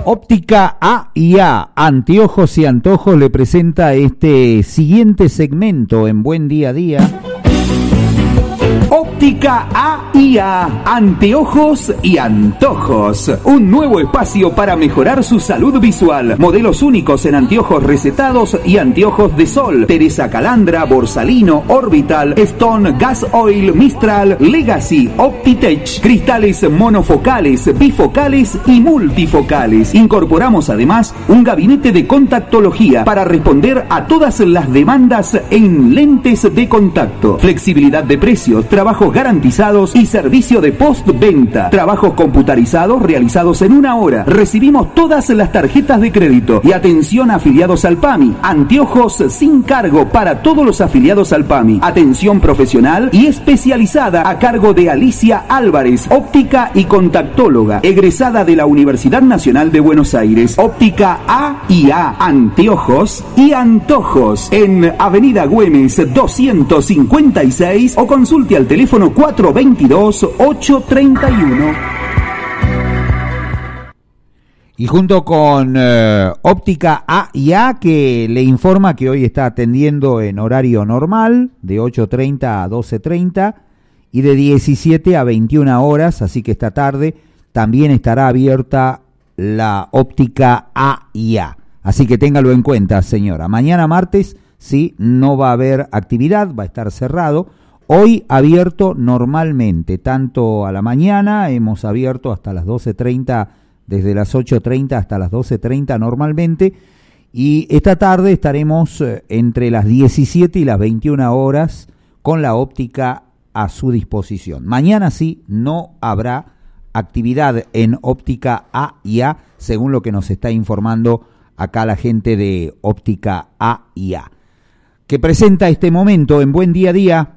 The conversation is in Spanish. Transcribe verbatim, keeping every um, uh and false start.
Óptica A y A, Anteojos y Antojos, le presenta este siguiente segmento en Buen Día a Día. Óptica A y A, Anteojos y Antojos. Un nuevo espacio para mejorar su salud visual. Modelos únicos en anteojos recetados y anteojos de sol. Teresa Calandra, Borsalino, Orbital, Stone, Gas Oil, Mistral, Legacy, Optitech. Cristales monofocales, bifocales y multifocales. Incorporamos además un gabinete de contactología para responder a todas las demandas en lentes de contacto. Flexibilidad de precios, trabajos garantizados y servicio de postventa. Trabajos computarizados realizados en una hora. Recibimos todas las tarjetas de crédito y atención a afiliados al P A M I. Anteojos sin cargo para todos los afiliados al P A M I. Atención profesional y especializada a cargo de Alicia Álvarez, óptica y contactóloga, egresada de la Universidad Nacional de Buenos Aires. Óptica A y A, Anteojos y Antojos, en Avenida Güemes doscientos cincuenta y seis, o consulte al teléfono cuatro veintidós, ocho treinta y uno. Y junto con eh, Óptica A y A, que le informa que hoy está atendiendo en horario normal, de ocho treinta a doce treinta y de diecisiete a veintiuna horas, así que esta tarde también estará abierta la Óptica A y A. Así que téngalo en cuenta, señora. Mañana martes, sí, no va a haber actividad, va a estar cerrado. Hoy abierto normalmente, tanto a la mañana, hemos abierto hasta las doce treinta, desde las ocho treinta hasta las doce treinta normalmente, y esta tarde estaremos entre las diecisiete y las veintiuna horas con la óptica a su disposición. Mañana sí no habrá actividad en Óptica A y A, según lo que nos está informando acá la gente de Óptica A y A, que presenta este momento en Buen Día a Día.